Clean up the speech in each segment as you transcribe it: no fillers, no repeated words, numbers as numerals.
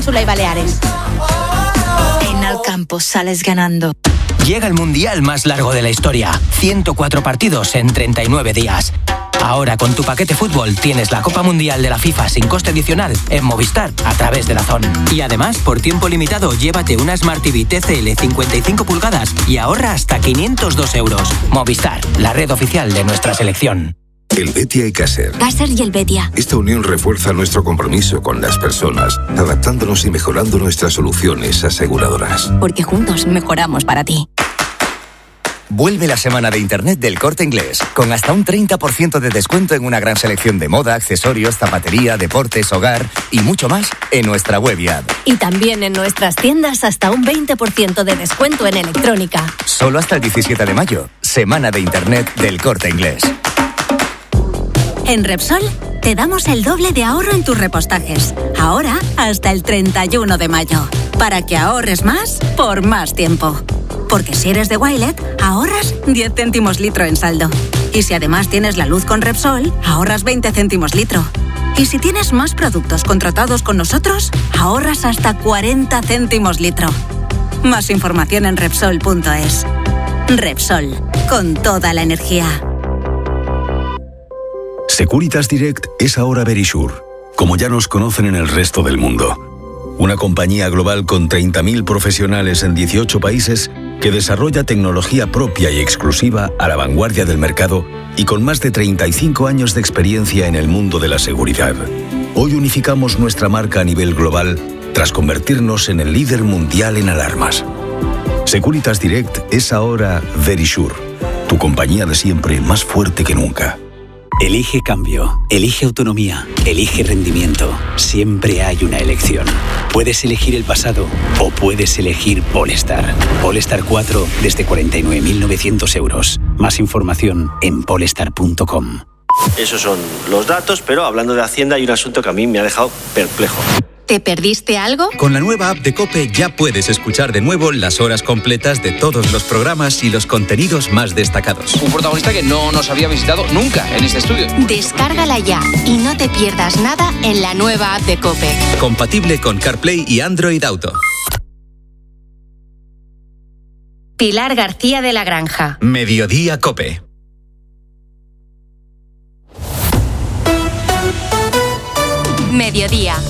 Península y Baleares. En Alcampo sales ganando. Llega el mundial más largo de la historia. 104 partidos en 39 días. Ahora con tu paquete fútbol tienes la Copa Mundial de la FIFA sin coste adicional en Movistar a través de DAZN. Y además, por tiempo limitado, llévate una Smart TV TCL 55 pulgadas y ahorra hasta 502 euros. Movistar, la red oficial de nuestra selección. El Betia y Caser. Caser y el Betia. Esta unión refuerza nuestro compromiso con las personas, adaptándonos y mejorando nuestras soluciones aseguradoras. Porque juntos mejoramos para ti. Vuelve la semana de Internet del Corte Inglés, con hasta un 30% de descuento en una gran selección de moda, accesorios, zapatería, deportes, hogar y mucho más en nuestra web y app. Y también en nuestras tiendas hasta un 20% de descuento en electrónica. Solo hasta el 17 de mayo, semana de Internet del Corte Inglés. En Repsol te damos el doble de ahorro en tus repostajes. Ahora hasta el 31 de mayo. Para que ahorres más por más tiempo. Porque si eres de Wilet, ahorras 10 céntimos litro en saldo. Y si además tienes la luz con Repsol, ahorras 20 céntimos litro. Y si tienes más productos contratados con nosotros, ahorras hasta 40 céntimos litro. Más información en Repsol.es. Repsol, con toda la energía. Securitas Direct es ahora Verisure, como ya nos conocen en el resto del mundo. Una compañía global con 30.000 profesionales en 18 países que desarrolla tecnología propia y exclusiva a la vanguardia del mercado y con más de 35 años de experiencia en el mundo de la seguridad. Hoy unificamos nuestra marca a nivel global tras convertirnos en el líder mundial en alarmas. Securitas Direct es ahora Verisure, tu compañía de siempre más fuerte que nunca. Elige cambio, elige autonomía, elige rendimiento. Siempre hay una elección. Puedes elegir el pasado o puedes elegir Polestar. Polestar 4 desde 49.900 euros. Más información en polestar.com. Esos son los datos, pero hablando de Hacienda hay un asunto que a mí me ha dejado perplejo. ¿Te perdiste algo? Con la nueva app de COPE ya puedes escuchar de nuevo las horas completas de todos los programas y los contenidos más destacados. Un protagonista que no nos había visitado nunca en este estudio. Descárgala ya y no te pierdas nada en la nueva app de COPE. Compatible con CarPlay y Android Auto. Pilar García de la Granja. Mediodía COPE. Mediodía.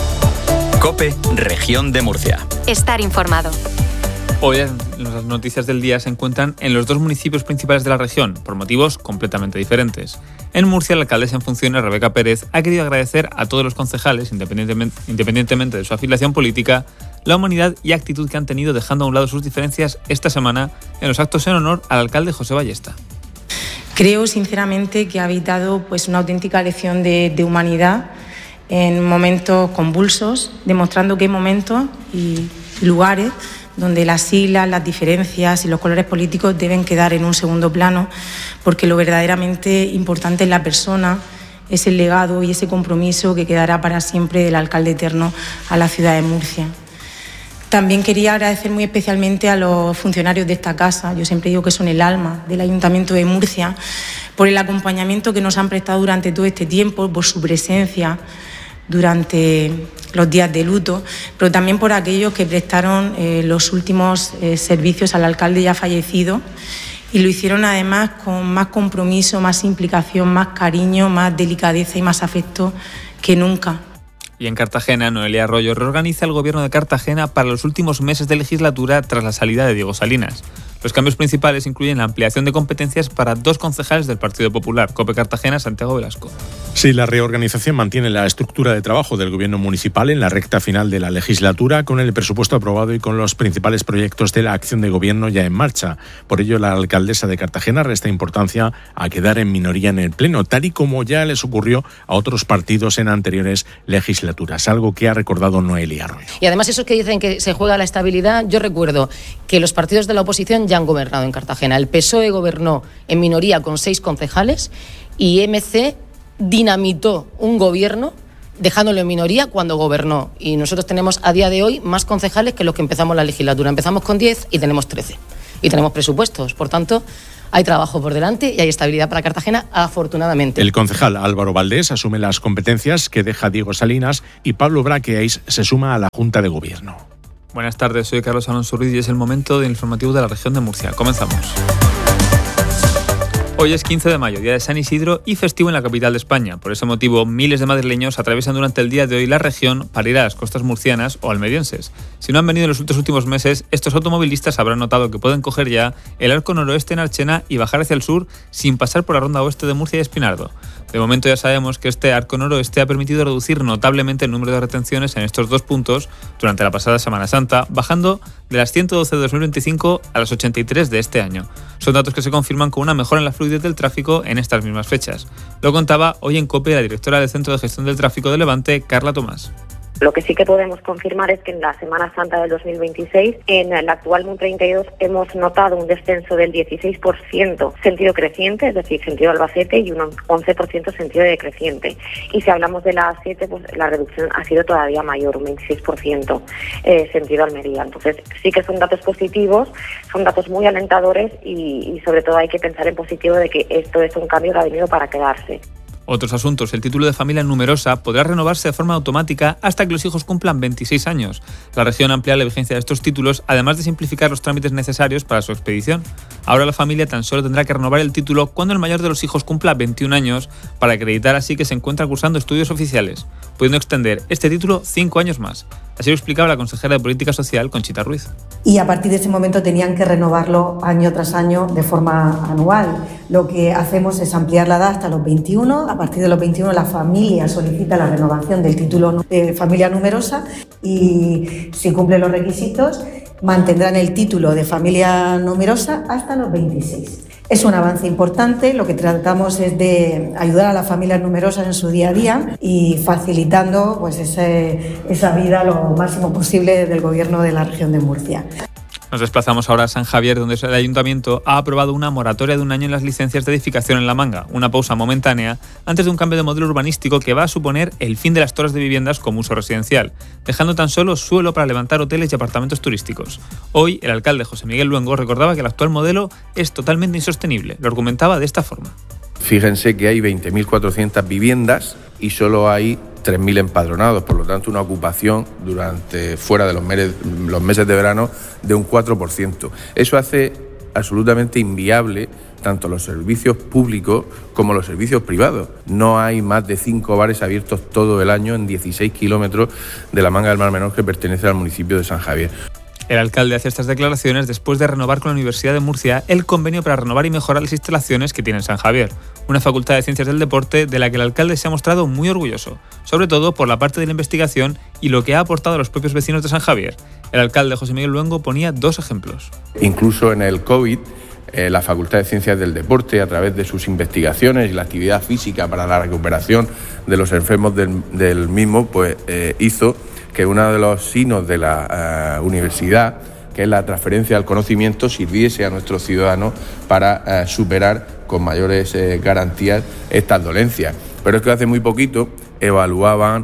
COPE, Región de Murcia. Estar informado. Hoy las noticias del día se encuentran en los dos municipios principales de la región, por motivos completamente diferentes. En Murcia, la alcaldesa en funciones, Rebeca Pérez, ha querido agradecer a todos los concejales, independientemente de su afiliación política, la humanidad y actitud que han tenido, dejando a un lado sus diferencias esta semana en los actos en honor al alcalde José Ballesta. Creo sinceramente que ha habitado una auténtica lección de humanidad en momentos convulsos, demostrando que hay momentos y lugares donde las siglas, las diferencias y los colores políticos deben quedar en un segundo plano, porque lo verdaderamente importante es la persona, es el legado y ese compromiso que quedará para siempre del alcalde eterno a la ciudad de Murcia. También quería agradecer muy especialmente a los funcionarios de esta casa, yo siempre digo que son el alma del Ayuntamiento de Murcia, por el acompañamiento que nos han prestado durante todo este tiempo, por su presencia durante los días de luto, pero también por aquellos que prestaron los últimos servicios al alcalde ya fallecido y lo hicieron además con más compromiso, más implicación, más cariño, más delicadeza y más afecto que nunca. Y en Cartagena, Noelia Arroyo reorganiza el gobierno de Cartagena para los últimos meses de legislatura tras la salida de Diego Salinas. Los cambios principales incluyen la ampliación de competencias para 2 concejales del Partido Popular, COPE Cartagena, Santiago Velasco. Sí, la reorganización mantiene la estructura de trabajo del gobierno municipal en la recta final de la legislatura, con el presupuesto aprobado y con los principales proyectos de la acción de gobierno ya en marcha. Por ello, la alcaldesa de Cartagena resta importancia a quedar en minoría en el Pleno, tal y como ya les ocurrió a otros partidos en anteriores legislaturas, algo que ha recordado Noelia Arroyo. Y además esos que dicen que se juega la estabilidad, yo recuerdo que los partidos de la oposición ya han gobernado en Cartagena. El PSOE gobernó en minoría con 6 concejales y MC dinamitó un gobierno dejándolo en minoría cuando gobernó. Y nosotros tenemos a día de hoy más concejales que los que empezamos la legislatura. Empezamos con 10 y tenemos 13. Y tenemos presupuestos. Por tanto, hay trabajo por delante y hay estabilidad para Cartagena, afortunadamente. El concejal Álvaro Valdés asume las competencias que deja Diego Salinas y Pablo Braqueis se suma a la Junta de Gobierno. Buenas tardes, soy Carlos Alonso Ruiz y es el momento del informativo de la región de Murcia. Comenzamos. Hoy es 15 de mayo, día de San Isidro y festivo en la capital de España. Por ese motivo, miles de madrileños atraviesan durante el día de hoy la región para ir a las costas murcianas o almerienses. Si no han venido en los últimos meses, estos automovilistas habrán notado que pueden coger ya el arco noroeste en Archena y bajar hacia el sur sin pasar por la ronda oeste de Murcia y Espinardo. De momento ya sabemos que este arco noroeste ha permitido reducir notablemente el número de retenciones en estos dos puntos durante la pasada Semana Santa, bajando de las 112 de 2025 a las 83 de este año. Son datos que se confirman con una mejora en la fluidez del tráfico en estas mismas fechas. Lo contaba hoy en COPE la directora del Centro de Gestión del Tráfico de Levante, Carla Tomás. Lo que sí que podemos confirmar es que en la Semana Santa del 2026, en el actual MUN 32, hemos notado un descenso del 16% sentido creciente, es decir, sentido Albacete, y un 11% sentido decreciente. Y si hablamos de la A7, pues la reducción ha sido todavía mayor, un 26% sentido Almería. Entonces sí que son datos positivos, son datos muy alentadores y sobre todo hay que pensar en positivo de que esto es un cambio que ha venido para quedarse. Otros asuntos. El título de familia numerosa podrá renovarse de forma automática hasta que los hijos cumplan 26 años. La región amplía la vigencia de estos títulos, además de simplificar los trámites necesarios para su expedición. Ahora la familia tan solo tendrá que renovar el título cuando el mayor de los hijos cumpla 21 años para acreditar así que se encuentra cursando estudios oficiales, pudiendo extender este título 5 años más. Así lo explicaba la consejera de Política Social, Conchita Ruiz. Y a partir de ese momento tenían que renovarlo año tras año de forma anual. Lo que hacemos es ampliar la edad hasta los 21. A partir de los 21 la familia solicita la renovación del título de familia numerosa y si cumple los requisitos mantendrán el título de familia numerosa hasta los 26. Es un avance importante, lo que tratamos es de ayudar a las familias numerosas en su día a día y facilitando pues esa vida lo máximo posible desde el Gobierno de la región de Murcia. Nos desplazamos ahora a San Javier, donde el Ayuntamiento ha aprobado una moratoria de 1 año en las licencias de edificación en La Manga, una pausa momentánea antes de un cambio de modelo urbanístico que va a suponer el fin de las torres de viviendas como uso residencial, dejando tan solo suelo para levantar hoteles y apartamentos turísticos. Hoy, el alcalde José Miguel Luengo recordaba que el actual modelo es totalmente insostenible. Lo argumentaba de esta forma. Fíjense que hay 20.400 viviendas y solo hay 3.000 empadronados, por lo tanto una ocupación fuera de los meses de verano de un 4%. Eso hace absolutamente inviable tanto los servicios públicos como los servicios privados. No hay más de 5 bares abiertos todo el año en 16 kilómetros de la Manga del Mar Menor que pertenece al municipio de San Javier. El alcalde hace estas declaraciones después de renovar con la Universidad de Murcia el convenio para renovar y mejorar las instalaciones que tiene en San Javier, una facultad de Ciencias del Deporte de la que el alcalde se ha mostrado muy orgulloso, sobre todo por la parte de la investigación y lo que ha aportado a los propios vecinos de San Javier. El alcalde José Miguel Luengo ponía 2 ejemplos. Incluso en el COVID, la Facultad de Ciencias del Deporte, a través de sus investigaciones y la actividad física para la recuperación de los enfermos del mismo, pues hizo que uno de los signos de la universidad, que es la transferencia del conocimiento, sirviese a nuestros ciudadanos para superar con mayores garantías estas dolencias. Pero es que hace muy poquito evaluaban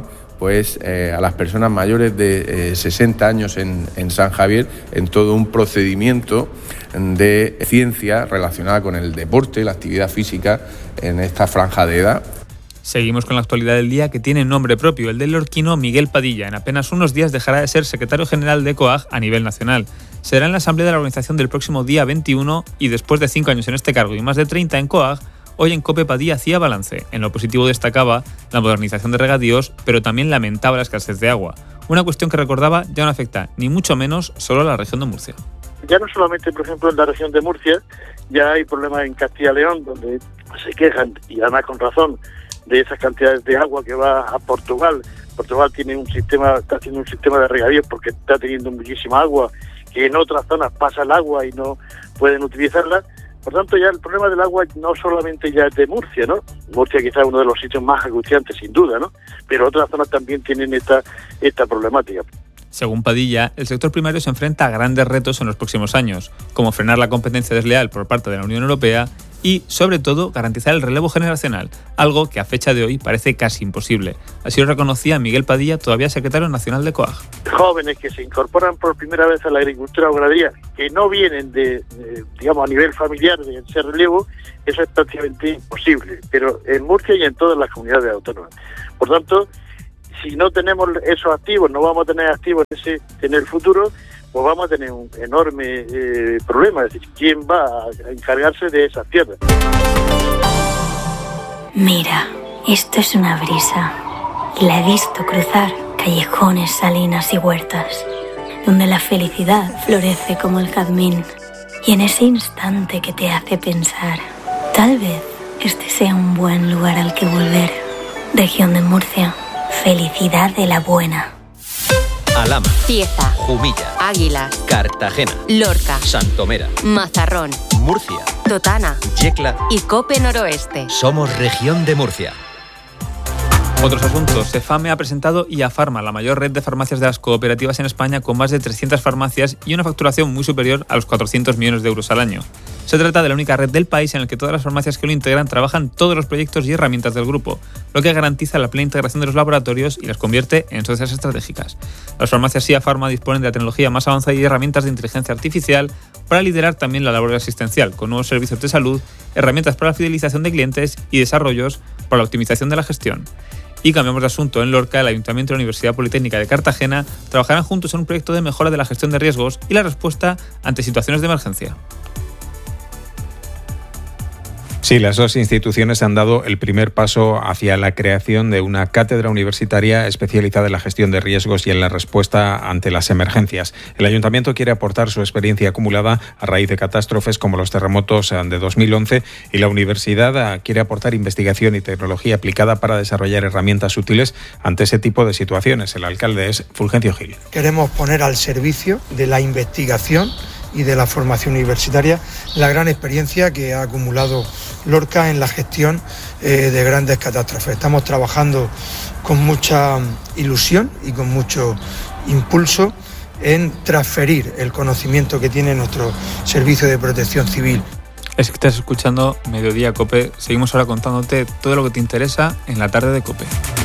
a las personas mayores de 60 años en San Javier en todo un procedimiento de ciencia relacionada con el deporte, la actividad física en esta franja de edad. Seguimos con la actualidad del día, que tiene nombre propio, el del lorquino Miguel Padilla. En apenas unos días dejará de ser secretario general de COAG a nivel nacional. Será en la asamblea de la organización del próximo día 21 y después de 5 años en este cargo y más de 30 en COAG, hoy en COPE Padilla hacía balance. En lo positivo destacaba la modernización de regadíos, pero también lamentaba la escasez de agua. Una cuestión que recordaba ya no afecta, ni mucho menos, solo a la región de Murcia. Ya no solamente, por ejemplo, en la región de Murcia, ya hay problemas en Castilla y León, donde se quejan, y además con razón, de esas cantidades de agua que va a Portugal. Portugal está haciendo un sistema de regadíos porque está teniendo muchísima agua, que en otras zonas pasa el agua y no pueden utilizarla. Por tanto, ya el problema del agua no solamente ya es de Murcia, ¿no? Murcia quizás es uno de los sitios más angustiantes, sin duda, ¿no? Pero otras zonas también tienen esta problemática. Según Padilla, el sector primario se enfrenta a grandes retos en los próximos años, como frenar la competencia desleal por parte de la Unión Europea y, sobre todo, garantizar el relevo generacional, algo que a fecha de hoy parece casi imposible. Así lo reconocía Miguel Padilla, todavía secretario nacional de COAG. Jóvenes que se incorporan por primera vez a la agricultura o ganadería, que no vienen digamos, a nivel familiar de ese relevo, eso es prácticamente imposible, pero en Murcia y en todas las comunidades autónomas. Por tanto, si no tenemos esos activos, no vamos a tener activos en el futuro, pues vamos a tener un enorme problema. Es decir, ¿quién va a encargarse de esas tierras? Mira, esto es una brisa. Y la he visto cruzar callejones, salinas y huertas, donde la felicidad florece como el jazmín. Y en ese instante que te hace pensar, tal vez este sea un buen lugar al que volver. Región de Murcia, felicidad de la buena. Alhama, Cieza, Jumilla, Águilas, Cartagena, Lorca, Santomera, Mazarrón, Murcia, Totana Yecla y Cope Noroeste. Somos Región de Murcia. Otros asuntos. Cefame ha presentado IAfarma, la mayor red de farmacias de las cooperativas en España, con más de 300 farmacias y una facturación muy superior a los 400 millones de euros al año. Se trata de la única red del país en la que todas las farmacias que lo integran trabajan todos los proyectos y herramientas del grupo, lo que garantiza la plena integración de los laboratorios y las convierte en socias estratégicas. Las farmacias IAfarma disponen de la tecnología más avanzada y herramientas de inteligencia artificial para liderar también la labor asistencial, con nuevos servicios de salud, herramientas para la fidelización de clientes y desarrollos para la optimización de la gestión. Y cambiamos de asunto. En Lorca, el Ayuntamiento y la Universidad Politécnica de Cartagena trabajarán juntos en un proyecto de mejora de la gestión de riesgos y la respuesta ante situaciones de emergencia. Sí, las dos instituciones han dado el primer paso hacia la creación de una cátedra universitaria especializada en la gestión de riesgos y en la respuesta ante las emergencias. El Ayuntamiento quiere aportar su experiencia acumulada a raíz de catástrofes como los terremotos de 2011 y la universidad quiere aportar investigación y tecnología aplicada para desarrollar herramientas útiles ante ese tipo de situaciones. El alcalde es Fulgencio Gil. Queremos poner al servicio de la investigación y de la formación universitaria la gran experiencia que ha acumulado Lorca en la gestión de grandes catástrofes. Estamos trabajando con mucha ilusión y con mucho impulso en transferir el conocimiento que tiene nuestro Servicio de Protección Civil. Es que estás escuchando Mediodía Cope. Seguimos ahora contándote todo lo que te interesa en la tarde de Cope.